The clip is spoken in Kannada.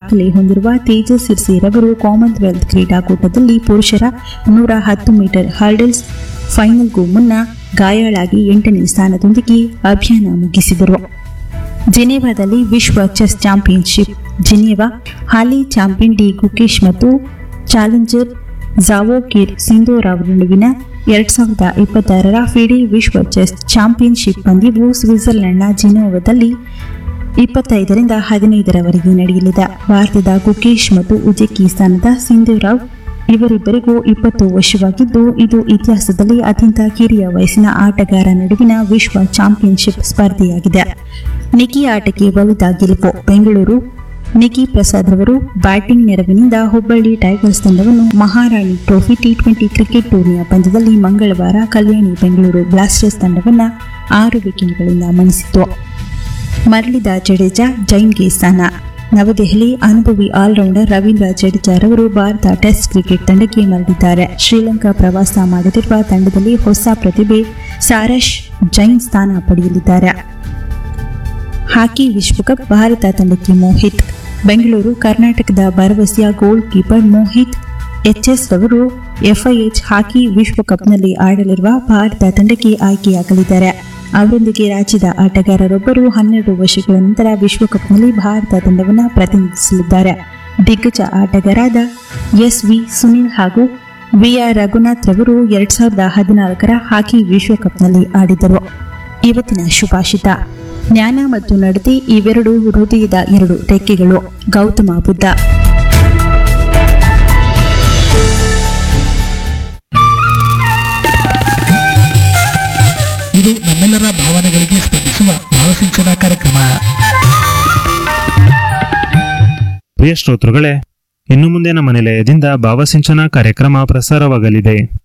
ದಾಖಲೆ ಹೊಂದಿರುವ ತೇಜಸ್ ಸಿರ್ಸಿರವರು ಕಾಮನ್ವೆಲ್ತ್ ಕ್ರೀಡಾಕೂಟದಲ್ಲಿ ಪುರುಷರ 110 ಮೀಟರ್ ಹರ್ಡಲ್ಸ್ ಫೈನಲ್ಗೂ ಮುನ್ನ ಗಾಯಾಳಾಗಿ 8ನೇ ಸ್ಥಾನದೊಂದಿಗೆ ಅಭಿಯಾನ ಮುಗಿಸಿದರು. ಜೆನೆವಾದಲ್ಲಿ ವಿಶ್ವ ಚೆಸ್ ಚಾಂಪಿಯನ್ಶಿಪ್. ಜೆನೆವಾ ಹಾಲಿ ಚಾಂಪಿಯನ್ ಡಿ ಗುಕೇಶ್ ಮತ್ತು ಚಾಲೆಂಜರ್ ಜಾವೋಕಿರ್ ಸಿಂಧೂರ್ ಅವರ ನಡುವಿನ 2026ರ ಫಿಡೆ ವಿಶ್ವ ಚೆಸ್ ಚಾಂಪಿಯನ್ಶಿಪ್ ಪಂದ್ಯವು ಸ್ವಿಟ್ಜರ್ಲೆಂಡ್ನ ಜಿನೋವಾದಲ್ಲಿ 25ರಿಂದ 15ರವರೆಗೆ ನಡೆಯಲಿದೆ. ಭಾರತದ ಗುಕೇಶ್ ಮತ್ತು ಉಜ್ಬೇಕಿಸ್ತಾನದ ಸಿಂಧೂರಾವ್ ಇವರಿಬ್ಬರಿಗೂ 20 ವರ್ಷವಾಗಿದ್ದು, ಇದು ಇತಿಹಾಸದಲ್ಲಿ ಅತ್ಯಂತ ಕಿರಿಯ ವಯಸ್ಸಿನ ಆಟಗಾರ ನಡುವಿನ ವಿಶ್ವ ಚಾಂಪಿಯನ್ಶಿಪ್ ಸ್ಪರ್ಧೆಯಾಗಿದೆ. ನಿಖಿ ಆಟಕ್ಕೆ ಒಲಿದ ಗೆಲುವು. ಬೆಂಗಳೂರು ನಿಖಿ ಪ್ರಸಾದ್ ರವರು ಬ್ಯಾಟಿಂಗ್ ನೆರವಿನಿಂದ ಹುಬ್ಬಳ್ಳಿ ಟೈಗರ್ಸ್ ತಂಡವನ್ನು ಮಹಾರಾಣಿ ಟ್ರೋಫಿ ಟಿ20 ಕ್ರಿಕೆಟ್ ಟೂರ್ನಿಯ ಪಂದ್ಯದಲ್ಲಿ ಮಂಗಳವಾರ ಕಲ್ಯಾಣಿ ಬೆಂಗಳೂರು ಬ್ಲಾಸ್ಟರ್ಸ್ ತಂಡವನ್ನು 6 ವಿಕೆಟ್ಗಳಿಂದ ಮಣಿಸಿತು. ಮರಳಿದ ಜಡೇಜಾ ಜೈನ್ಗೆ ಸ್ಥಾನ. ನವದೆಹಲಿ ಅನುಭವಿ allrounder Ravindra ಜಡೇಜಾರವರು Bharat test cricket ತಂಡಕ್ಕೆ ಮರಳಿದ್ದಾರೆ. ಶ್ರೀಲಂಕಾ ಪ್ರವಾಸ ಮಾಡುತ್ತಿರುವ ತಂಡದಲ್ಲಿ ಹೊಸ ಪ್ರತಿಭೆ ಸಾರಶ್ ಜೈನ್ ಸ್ಥಾನ ಪಡೆಯಲಿದ್ದಾರೆ. ಹಾಕಿ ವಿಶ್ವಕಪ್ ಭಾರತ ತಂಡಕ್ಕೆ ಮೋಹಿತ್. ಬೆಂಗಳೂರು ಕರ್ನಾಟಕದ ಭರವಸೆಯ ಗೋಲ್ ಕೀಪರ್ ಮೋಹಿತ್ ಎಚ್ಎಸ್ ರವರು ಎಫ್ಐಎಚ್ ಹಾಕಿ ವಿಶ್ವಕಪ್ನಲ್ಲಿ ಆಡಲಿರುವ ಭಾರತ ತಂಡಕ್ಕೆ ಆಯ್ಕೆಯಾಗಲಿದ್ದಾರೆ. ಅವರೊಂದಿಗೆ ರಾಜ್ಯದ ಆಟಗಾರರೊಬ್ಬರು 12 ವರ್ಷಗಳ ನಂತರ ವಿಶ್ವಕಪ್ನಲ್ಲಿ ಭಾರತ ತಂಡವನ್ನು ಪ್ರತಿನಿಧಿಸಲಿದ್ದಾರೆ. ದಿಗ್ಗಜ ಆಟಗಾರರಾದ ಎಸ್.ವಿ. ಸುನಿಲ್ ಹಾಗೂ ವಿ.ಆರ್. ರಘುನಾಥ್ ರವರು 2014ರ ಹಾಕಿ ವಿಶ್ವಕಪ್ನಲ್ಲಿ ಆಡಿದರು. ಇವತ್ತಿನ ಶುಭಾಷಿತ: ಜ್ಞಾನ ಮತ್ತು ನಡತೆ ಇವೆರಡು ಹೃದಯದ 2 ರೆಕ್ಕೆಗಳು. ಗೌತಮ ಬುದ್ಧ. ಇದು ನಮ್ಮೆಲ್ಲರ ಭಾವನೆಗಳಿಗೆ ಸ್ಪಂದಿಸುವ ಭಾವಸಿಂಚನ ಕಾರ್ಯಕ್ರಮ. ಪ್ರಿಯ ಶ್ರೋತೃಗಳೇ, ಇನ್ನು ಮುಂದೆ ನಮ್ಮ ನಿಲಯದಿಂದ ಭಾವಸಿಂಚನ ಕಾರ್ಯಕ್ರಮ ಪ್ರಸಾರವಾಗಲಿದೆ.